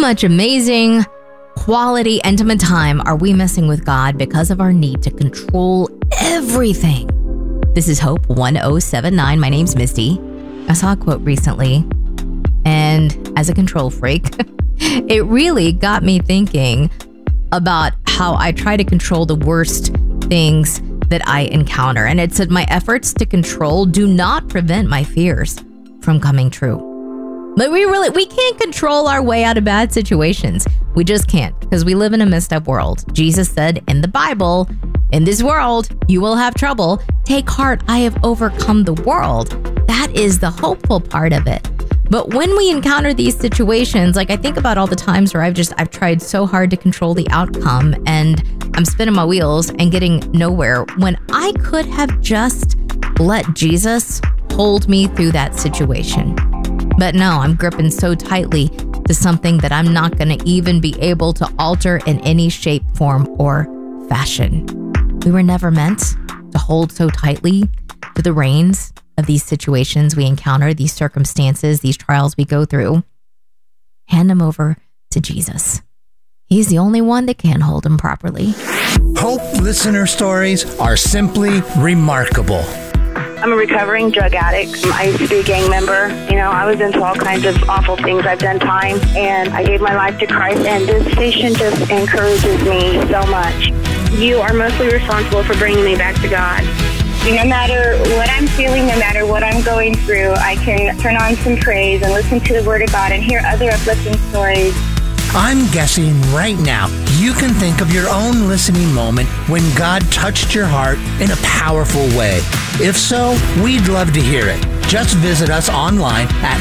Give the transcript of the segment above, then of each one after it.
much amazing, quality, intimate time are we missing with God because of our need to control everything? This is Hope 1079. My name's Misty. I saw a quote recently, and as a control freak, it really got me thinking about how I try to control the worst things that I encounter. And it said, my efforts to control do not prevent my fears from coming true. But we can't control our way out of bad situations. We just can't, because we live in a messed up world. Jesus said in the Bible, in this world, you will have trouble. Take heart, I have overcome the world. That is the hopeful part of it. But when we encounter these situations, like I think about all the times where I've tried so hard to control the outcome and I'm spinning my wheels and getting nowhere, when I could have just let Jesus hold me through that situation. But no, I'm gripping so tightly to something that I'm not going to even be able to alter in any shape, form, or fashion. We were never meant to hold so tightly to the reins of these situations we encounter, these circumstances, these trials we go through. Hand them over to Jesus. He's the only one that can hold them properly. Hope listener stories are simply remarkable. I'm a recovering drug addict. I used to be a gang member. I was into all kinds of awful things. I've done time, and I gave my life to Christ, and this station just encourages me so much. You are mostly responsible for bringing me back to God. No matter what I'm feeling, no matter what I'm going through, I can turn on some praise and listen to the Word of God and hear other uplifting stories. I'm guessing right now you can think of your own listening moment when God touched your heart in a powerful way. If so, we'd love to hear it. Just visit us online at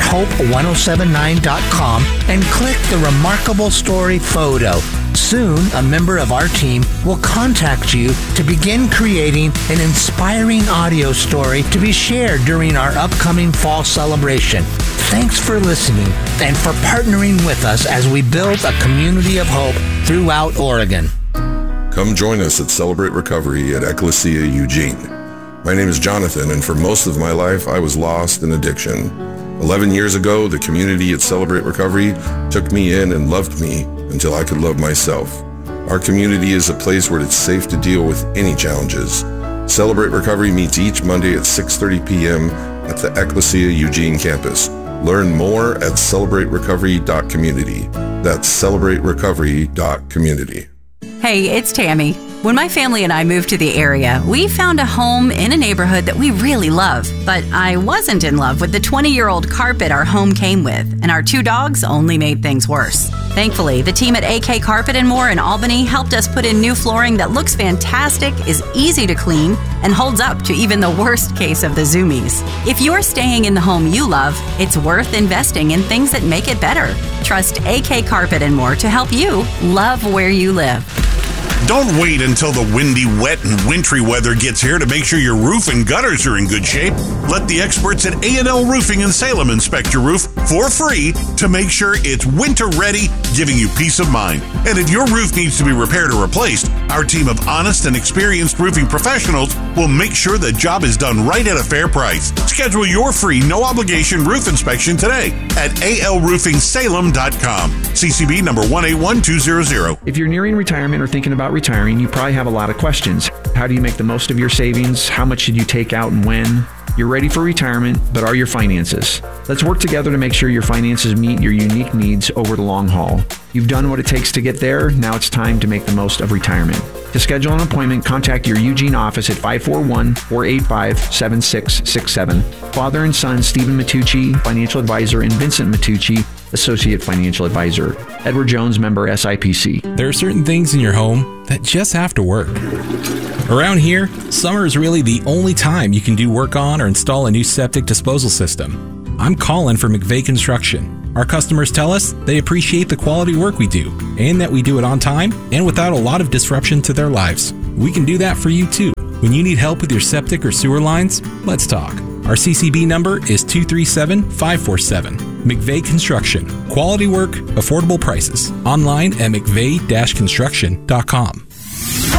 hope1079.com and click the Remarkable Story photo. Soon, a member of our team will contact you to begin creating an inspiring audio story to be shared during our upcoming fall celebration. Thanks for listening and for partnering with us as we build a community of hope throughout Oregon. Come join us at Celebrate Recovery at Ecclesia Eugene. My name is Jonathan, and for most of my life, I was lost in addiction. 11 years ago, the community at Celebrate Recovery took me in and loved me until I could love myself. Our community is a place where it's safe to deal with any challenges. Celebrate Recovery meets each Monday at 6:30 p.m. at the Ecclesia Eugene campus. Learn more at celebraterecovery.community. That's celebraterecovery.community. Hey, it's Tammy. When my family and I moved to the area, we found a home in a neighborhood that we really love. But I wasn't in love with the 20-year-old carpet our home came with, and our 2 dogs only made things worse. Thankfully, the team at AK Carpet & More in Albany helped us put in new flooring that looks fantastic, is easy to clean, and holds up to even the worst case of the zoomies. If you're staying in the home you love, it's worth investing in things that make it better. Trust AK Carpet & More to help you love where you live. Don't wait until the windy, wet, and wintry weather gets here to make sure your roof and gutters are in good shape. Let the experts at A&L Roofing in Salem inspect your roof for free to make sure it's winter ready, giving you peace of mind. And if your roof needs to be repaired or replaced, our team of honest and experienced roofing professionals will make sure the job is done right at a fair price. Schedule your free, no-obligation roof inspection today at alroofingsalem.com. CCB number 181200. If you're nearing retirement or thinking about retiring, you probably have a lot of questions. How do you make the most of your savings? How much should you take out and when? You're ready for retirement, but are your finances? Let's work together to make sure your finances meet your unique needs over the long haul. You've done what it takes to get there. Now it's time to make the most of retirement. To schedule an appointment, contact your Eugene office at 541-485-7667. Father and son, Stephen Matucci, financial advisor, and Vincent Matucci, associate financial advisor. Edward Jones, member SIPC. There are certain things in your home that just have to work. Around here, summer is really the only time you can do work on or install a new septic disposal system. I'm Colin for McVeigh Construction. Our customers tell us they appreciate the quality work we do and that we do it on time and without a lot of disruption to their lives. We can do that for you too. When you need help with your septic or sewer lines, let's talk. Our CCB number is 237-547. McVeigh Construction. Quality work, affordable prices. Online at mcveigh-construction.com.